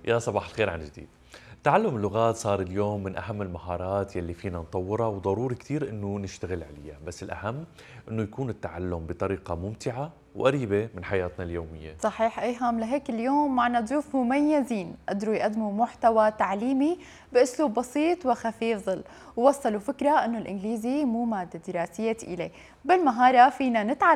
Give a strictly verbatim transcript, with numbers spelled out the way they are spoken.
يا صباح الخير عن جديد. تعلم اللغات صار اليوم من أهم المهارات يلي فينا نطورها، وضروري كتير إنه نشتغل عليها، بس الأهم إنه يكون التعلم بطريقة ممتعة وقريبة من حياتنا اليومية. صحيح إيهام، لهيك اليوم معنا ضيوف مميزين قدروا يقدموا محتوى تعليمي بأسلوب بسيط وخفيف ظل، ووصلوا فكرة أنه الإنجليزي مو مادة دراسية تقيلة، بالمهارة فينا نتعلم